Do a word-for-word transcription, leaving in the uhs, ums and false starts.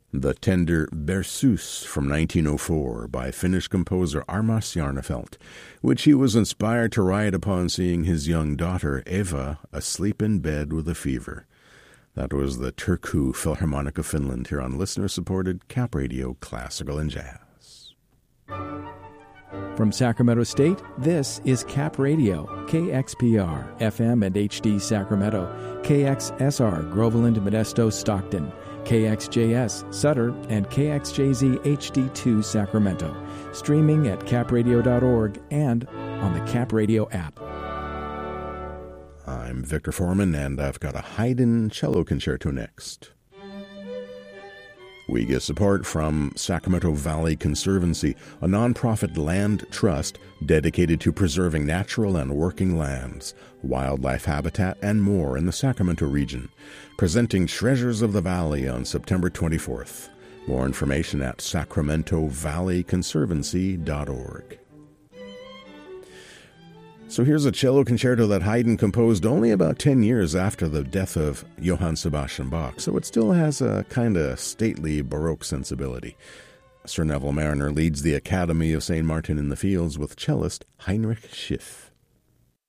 The tender Berceuse from nineteen oh four by Finnish composer Armas Jarnefelt, which he was inspired to write upon seeing his young daughter Eva asleep in bed with a fever. That was the Turku Philharmonic of Finland here on listener-supported Cap Radio Classical and Jazz. From Sacramento State, this is Cap Radio, K X P R, F M and H D Sacramento, K X S R, Groveland, Modesto, Stockton, K X J S, Sutter, and K X J Z H D two Sacramento, streaming at cap radio dot org and on the Cap Radio app. I'm Victor Foreman, and I've got a Haydn cello concerto next. We get support from Sacramento Valley Conservancy, a nonprofit land trust dedicated to preserving natural and working lands, wildlife habitat, and more in the Sacramento region, presenting Treasures of the Valley on September twenty-fourth. More information at sacramento valley conservancy dot org. So here's a cello concerto that Haydn composed only about ten years after the death of Johann Sebastian Bach, so it still has a kind of stately Baroque sensibility. Sir Neville Mariner leads the Academy of Saint Martin in the Fields with cellist Heinrich Schiff.